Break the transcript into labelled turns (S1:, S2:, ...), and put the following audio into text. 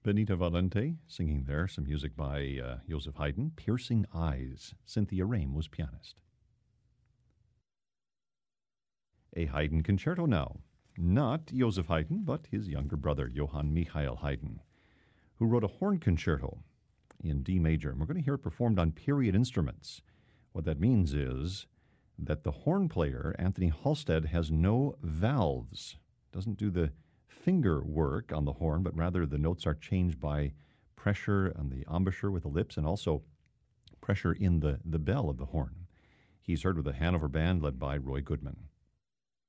S1: Benita Valente singing there, some music by Joseph Haydn. Piercing Eyes. Cynthia Rame was pianist. A Haydn concerto now. Not Joseph Haydn, but his younger brother, Johann Michael Haydn, who wrote a horn concerto in D major. And we're going to hear it performed on period instruments. What that means is that the horn player, Anthony Halstead, has no valves, doesn't do the finger work on the horn, but rather the notes are changed by pressure on the embouchure with the lips and also pressure in the bell of the horn. He's heard with the Hanover Band led by Roy Goodman.